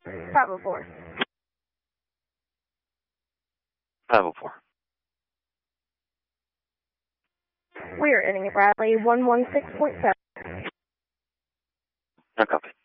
504. 504. We are ending at Bradley 116.7. No copy.